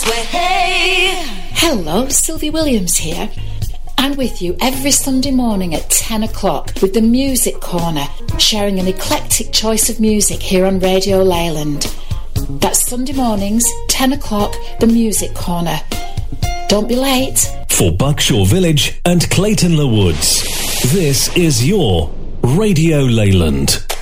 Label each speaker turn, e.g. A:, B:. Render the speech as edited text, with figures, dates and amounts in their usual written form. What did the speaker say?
A: Hey! Hello, Sylvie Williams here. I'm with you every Sunday morning at 10 o'clock with the Music Corner, sharing an eclectic choice of music here on Radio Leyland. That's Sunday mornings, 10 o'clock, the Music Corner. Don't be late.
B: For Buckshaw Village and Clayton Le Woods, this is your Radio Leyland.